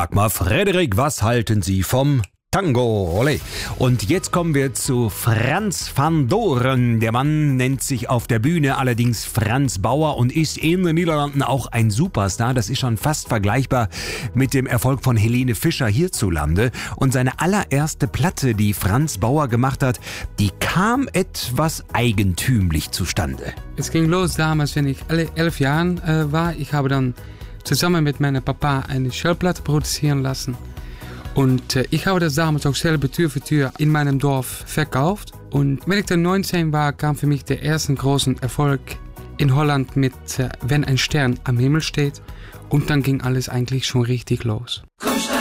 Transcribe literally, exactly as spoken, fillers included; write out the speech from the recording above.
Sag mal, Frederik, was halten Sie vom Tango? Olé. Und jetzt kommen wir zu Frans van Doren. Der Mann nennt sich auf der Bühne allerdings Frans Bauer und ist in den Niederlanden auch ein Superstar. Das ist schon fast vergleichbar mit dem Erfolg von Helene Fischer hierzulande. Und seine allererste Platte, die Frans Bauer gemacht hat, die kam etwas eigentümlich zustande. Es ging los damals, wenn ich alle elf Jahren äh, war. Ich habe dann zusammen mit meinem Papa eine Schallplatte produzieren lassen. Und äh, ich habe das damals auch selber Tür für Tür in meinem Dorf verkauft. Und wenn ich dann neunzehn war, kam für mich der erste große Erfolg in Holland mit äh, Wenn ein Stern am Himmel steht. Und dann ging alles eigentlich schon richtig los. Komm,